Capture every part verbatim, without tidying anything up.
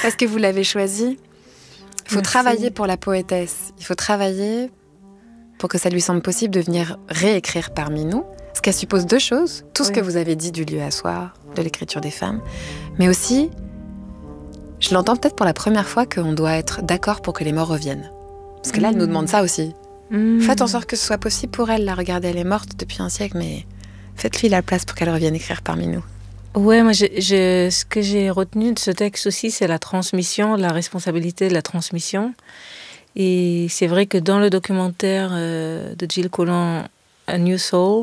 Parce que vous l'avez choisi. Il faut Merci. travailler pour la poétesse. Il faut travailler pour que ça lui semble possible de venir réécrire parmi nous. Ce qu'elle suppose deux choses. Tout ce Oui. que vous avez dit du lieu à soir, de l'écriture des femmes. Mais aussi, je l'entends peut-être pour la première fois qu'on doit être d'accord pour que les morts reviennent. Parce que là, elle nous demande ça aussi. Mmh. Faites en sorte que ce soit possible pour elle. La regardez, elle est morte depuis un siècle, mais faites-lui la place pour qu'elle revienne écrire parmi nous. Ouais, moi, j'ai, j'ai- ce que j'ai retenu de ce texte aussi, c'est la transmission, la responsabilité de la transmission. Et c'est vrai que dans le documentaire euh, de Jill Collins, A New Soul,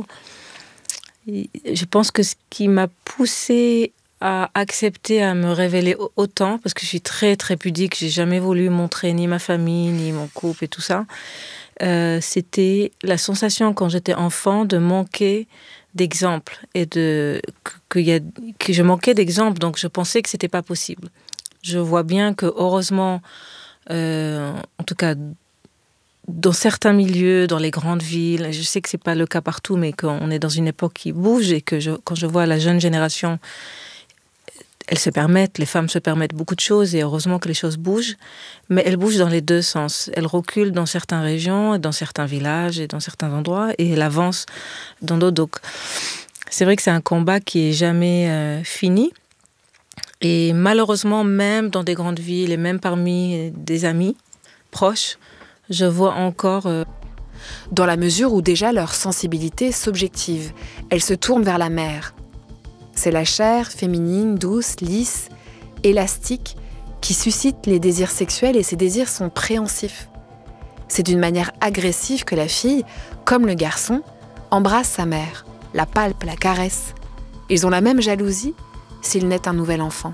il- je pense que ce qui m'a poussée à accepter à me révéler au- autant, parce que je suis très très pudique, j'ai jamais voulu montrer ni ma famille, ni mon couple et tout ça, euh, c'était la sensation quand j'étais enfant de manquer d'exemples et de que, que y a, que je manquais d'exemples, donc je pensais que c'était pas possible. Je vois bien que heureusement, euh, en tout cas dans certains milieux, dans les grandes villes, je sais que c'est pas le cas partout, mais qu'on est dans une époque qui bouge et que je, quand je vois la jeune génération, elles se permettent, les femmes se permettent beaucoup de choses et heureusement que les choses bougent, mais elles bougent dans les deux sens. Elles reculent dans certaines régions, dans certains villages et dans certains endroits et elles avancent dans d'autres. Donc, c'est vrai que c'est un combat qui est jamais euh, fini. Et malheureusement, même dans des grandes villes et même parmi des amis proches, je vois encore... Euh... Dans la mesure où déjà leur sensibilité s'objective. Elle se tourne vers la mère. C'est la chair féminine, douce, lisse, élastique, qui suscite les désirs sexuels et ces désirs sont préhensifs. C'est d'une manière agressive que la fille, comme le garçon, embrasse sa mère, la palpe, la caresse. Ils ont la même jalousie s'il naît un nouvel enfant.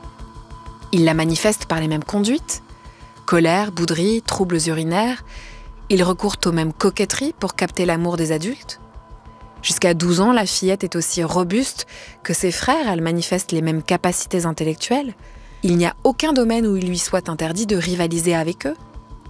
Ils la manifestent par les mêmes conduites, colère, bouderie, troubles urinaires. Ils recourent aux mêmes coquetteries pour capter l'amour des adultes. Jusqu'à douze ans, la fillette est aussi robuste que ses frères, elle manifeste les mêmes capacités intellectuelles. Il n'y a aucun domaine où il lui soit interdit de rivaliser avec eux.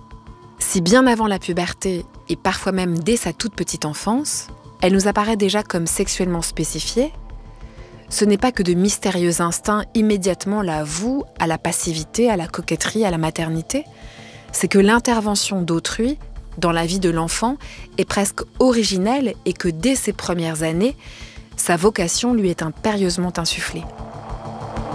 Si bien avant la puberté, et parfois même dès sa toute petite enfance, elle nous apparaît déjà comme sexuellement spécifiée, ce n'est pas que de mystérieux instincts immédiatement la vouent à la passivité, à la coquetterie, à la maternité, c'est que l'intervention d'autrui dans la vie de l'enfant est presque originelle et que dès ses premières années, sa vocation lui est impérieusement insufflée.